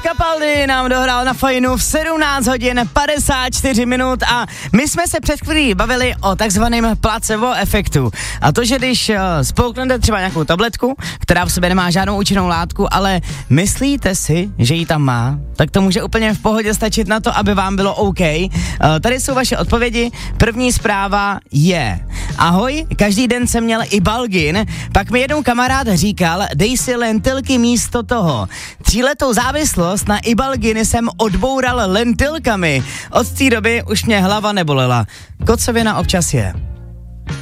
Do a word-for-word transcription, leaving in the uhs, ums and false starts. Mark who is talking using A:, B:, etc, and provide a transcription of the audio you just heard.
A: Capaldi nám dohrál na fajnu v sedmnáct hodin padesát čtyři minut a my jsme se před chvílí bavili o takzvaném placebo efektu. A to, že když uh, spolknete třeba nějakou tabletku, která v sobě nemá žádnou účinnou látku, ale myslíte si, že ji tam má, tak to může úplně v pohodě stačit na to, aby vám bylo OK. Uh, tady jsou vaše odpovědi. První zpráva je: ahoj, každý den jsem měl Ibalgin, pak mi jednou kamarád říkal, dej si lentilky místo toho. Tříletou závislost na Ibalginy jsem odboural lentilkami. Od té doby už mě hlava nebolela. Kocovina občas je.